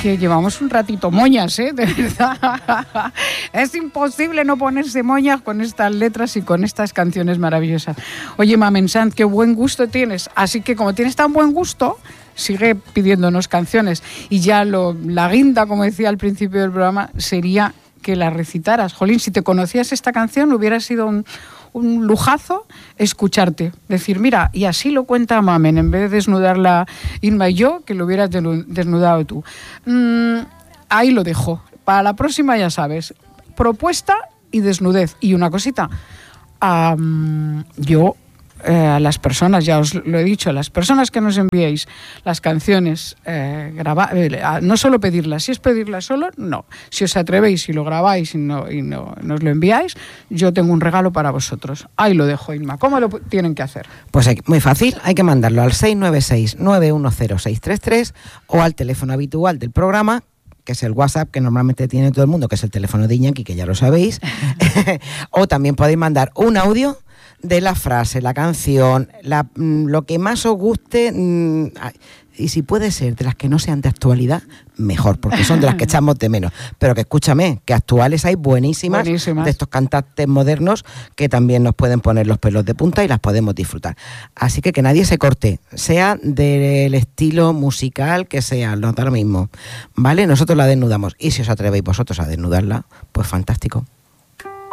que llevamos un ratito moñas, de verdad. Es imposible no ponerse moñas con estas letras y con estas canciones maravillosas. Oye, Mamen Sanz, qué buen gusto tienes. Así que como tienes tan buen gusto, sigue pidiéndonos canciones. Y ya la guinda, como decía al principio del programa, sería que la recitaras. Jolín, si te conocías esta canción, hubiera sido un lujazo escucharte. Decir, mira, y así lo cuenta Mamen, en vez de desnudarla Inma y yo, que lo hubieras desnudado tú. Ahí lo dejo. Para la próxima, ya sabes, propuesta y desnudez. Y una cosita, yo... a las personas, ya os lo he dicho, a las personas que nos enviéis las canciones, no solo pedirlas, si es pedirlas solo, no. Si os atrevéis y lo grabáis y nos lo enviáis, yo tengo un regalo para vosotros. Ahí lo dejo, Inma. ¿Cómo lo tienen que hacer? Pues muy fácil, hay que mandarlo al 696-910-633 o al teléfono habitual del programa, que es el WhatsApp que normalmente tiene todo el mundo, que es el teléfono de Iñaki, que ya lo sabéis. O también podéis mandar un audio de la frase, la canción, lo que más os guste, y si puede ser de las que no sean de actualidad, mejor, porque son de las que echamos de menos. Pero que escúchame, que actuales hay buenísimas. De estos cantantes modernos que también nos pueden poner los pelos de punta y las podemos disfrutar. Así que nadie se corte, sea del estilo musical que sea, no da lo mismo, ¿vale? Nosotros la desnudamos, y si os atrevéis vosotros a desnudarla, pues fantástico.